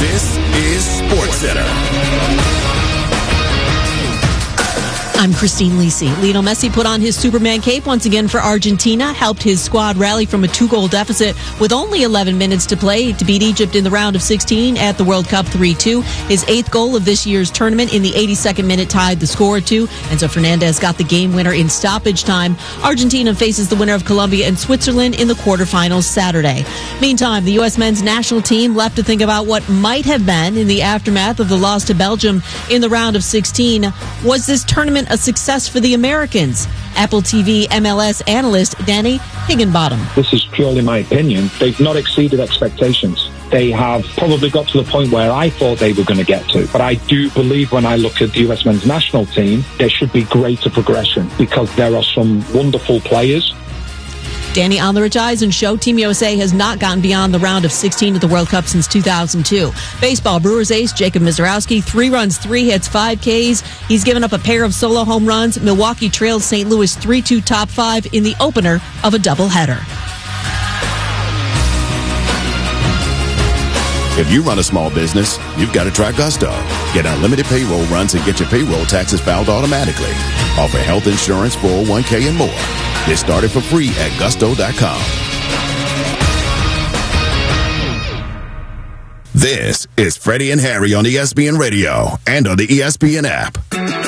This is SportsCenter. I'm Christine Lisi. Lionel Messi put on his Superman cape once again for Argentina, helped his squad rally from a 2-goal deficit with only 11 minutes to play to beat Egypt in the round of 16 at the World Cup 3-2. His 8th goal of this year's tournament in the 82nd minute tied the score too. Enzo Fernandez got the game winner in stoppage time. Argentina faces the winner of Colombia and Switzerland in the quarterfinals Saturday. Meantime, the U.S. men's national team left to think about what might have been in the aftermath of the loss to Belgium in the round of 16. Was this tournament a success for the Americans? Apple TV MLS analyst Danny Higginbottom. This is purely my opinion. They've not exceeded expectations. They have probably got to the point where I thought they were going to get to. But I do believe when I look at the US men's national team, there should be greater progression because there are some wonderful players. Danny on the Rich Eisen show. Team USA has not gotten beyond the round of 16 at the World Cup since 2002. Baseball, Brewers ace Jacob Misiorowski, 3 runs, 3 hits, 5 Ks. He's given up a pair of solo home runs. Milwaukee trailed St. Louis 3-2 top 5 in the opener of a doubleheader. If you run a small business, you've got to try Gusto. Get unlimited payroll runs and get your payroll taxes filed automatically. Offer health insurance, 401k, and more. Get started for free at gusto.com. This is Freddie and Harry on ESPN Radio and on the ESPN app.